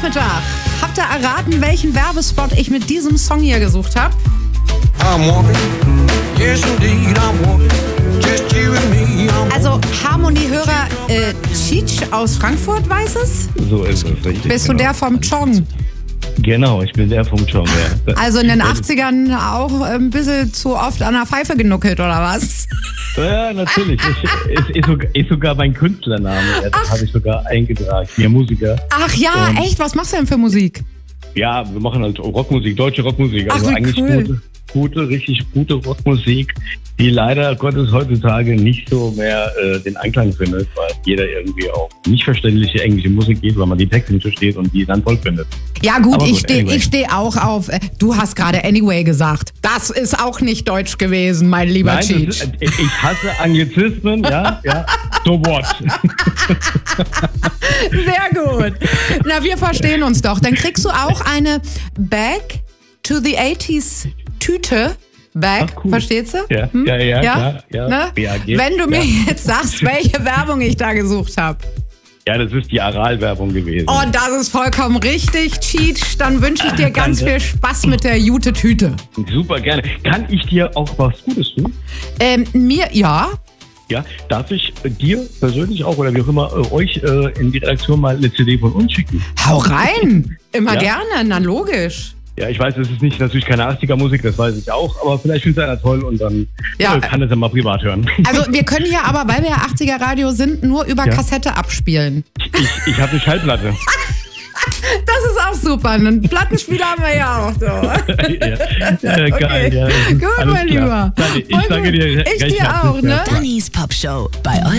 Nachmittag. Habt ihr erraten, welchen Werbespot ich mit diesem Song hier gesucht habe? I'm walking, yes indeed I'm walking, just you and me. Also Harmoniehörer Cheech aus Frankfurt weiß es? So ist es, richtig. Bist du der vom Chong? Genau, ich bin der vom Chong, ja. Also in den 80ern auch ein bisschen zu oft an der Pfeife genuckelt, oder was? Ja, natürlich. Ist sogar mein Künstlername. Das habe ich sogar eingetragen. Ja, Musiker. Ach ja, echt? Was machst du denn für Musik? Ja, wir machen halt Rockmusik, deutsche Rockmusik. Also Ach, wie eigentlich cool. richtig gute Rockmusik, die leider Gottes heutzutage nicht so mehr den Anklang findet, weil jeder irgendwie auch nicht verständliche englische Musik geht, weil man die Texte nicht versteht und die dann toll findet. Ja gut, Aber ich anyway. stehe auch auf, du hast gerade Anyway gesagt. Das ist auch nicht deutsch gewesen, mein lieber Nein, Cheech. ich hasse Anglizismen, ja. So what? Sehr gut. Na, wir verstehen uns doch. Dann kriegst du auch eine Back to the 80s Tüte. Back, Ach, cool. verstehst du? Ja, klar, ja. Ne? Ja, geht. Wenn du mir jetzt sagst, welche Werbung ich da gesucht habe. Ja, das ist die Aral-Werbung gewesen. Oh, das ist vollkommen richtig, Cheech. Dann wünsche ich dir ganz viel Spaß mit der Jute-Tüte. Super, gerne. Kann ich dir auch was Gutes tun? Mir, ja. Ja, darf ich dir persönlich auch oder wie auch immer euch in die Redaktion mal eine CD von uns schicken? Hau rein. Immer Ja. gerne, na logisch. Ja, ich weiß, es ist natürlich keine 80er-Musik, das weiß ich auch, aber vielleicht findet es einer toll und dann Ja. kann es ja mal privat hören. Also wir können hier aber, weil wir ja 80er-Radio sind, nur über Ja. Kassette abspielen. Ich habe eine Schallplatte. Das ist auch super. Einen Plattenspieler haben wir ja auch. So. Ja, geil, ja. Gut, Alles mein klar. Lieber. Danke, ich danke dir. Ich recht dir herzlich. auch, ne? Dannys Pop Show bei